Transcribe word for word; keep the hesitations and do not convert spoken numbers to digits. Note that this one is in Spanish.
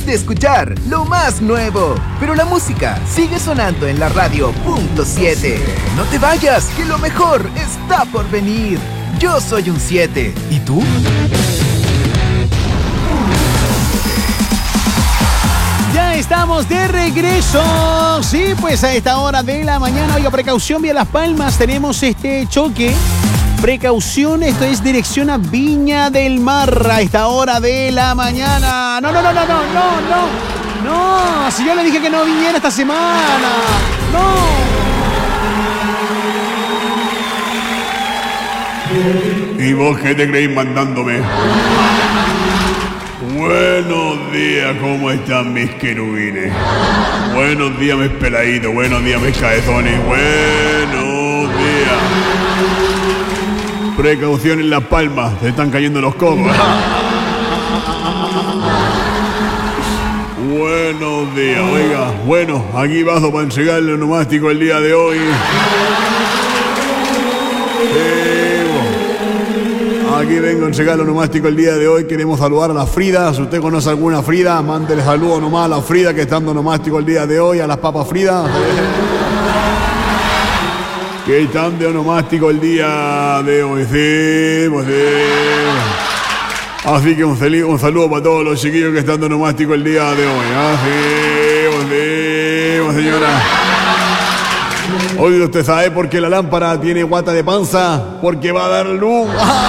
de escuchar lo más nuevo, pero la música sigue sonando en la radio punto siete. No te vayas, que lo mejor está por venir. Yo soy un siete. ¿Y tú? Ya estamos de regreso. Sí, pues a esta hora de la mañana. Oiga, precaución vía Las Palmas. Tenemos este choque. Precaución, esto es dirección a Viña del Mar a esta hora de la mañana. No, no, no, no, no, no, no. No, si yo le dije que no viniera esta semana. No. ¿Y vos qué te creéis mandándome? Buenos días, ¿cómo están mis querubines? Buenos días, mis peladitos. Buenos días, mis cabezones. Buenos días. Precaución en Las Palmas, se están cayendo los cocos. Buenos días, oiga. Bueno, aquí paso para entregarle el nomástico el día de hoy. Aquí vengo a entregarle el nomástico el día de hoy. Queremos saludar a la Frida. Si usted conoce alguna Frida, mándele saludo nomás a la Frida que está dando nomástico el día de hoy, a las papas Frida. Que están de onomástico el día de hoy, sí, pues sí. Así que un, un saludo para todos los chiquillos que están de onomástico el día de hoy, ¿ah? Sí, pues sí, pues señora. Hoy usted sabe por qué la lámpara tiene guata de panza, porque va a dar luz.